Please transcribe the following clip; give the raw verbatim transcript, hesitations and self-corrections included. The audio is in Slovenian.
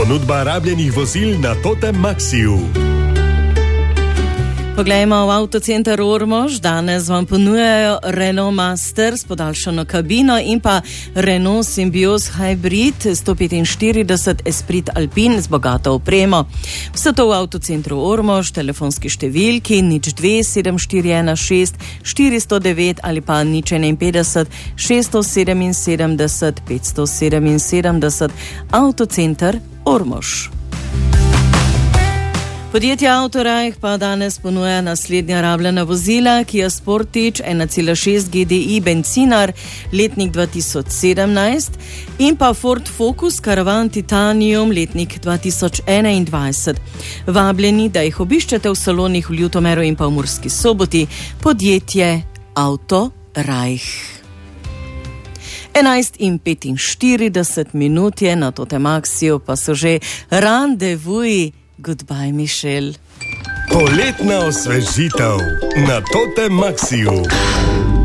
Ponudba rabljenih vozil na Totem Maxiju. Poglejmo v Avtocenter Ormož. Danes vam ponujajo Renault Master s podaljšano kabino in pa Renault Symbioz Hybrid sto petinštirideset Esprit Alpine z bogato opremo. Vse to v Avtocentru Ormož, telefonski številki nič dve sedem štiri ena šest štiri sto devet ali pa nič enainpetdeset šeststo sedeminsedemdeset petsto sedeminsedemdeset. Avtocenter Ormož. Podjetje Autorajh pa danes ponuja naslednja rabljena vozila: Kia Sportage ena cela šest G D I bencinar, letnik dva tisoč sedemnajst, in pa Ford Focus Caravan Titanium, letnik dva tisoč enaindvajset. Vabljeni, da jih obiščete v salonih v Ljutomeru in pa v Murski Soboti. Podjetje Autorajh. enajst in petinštirideset minut je na Totem Maxiju, pa so že randevuji. Goodbye, Mišel. Poletna osvežitev na Totem Maxiju.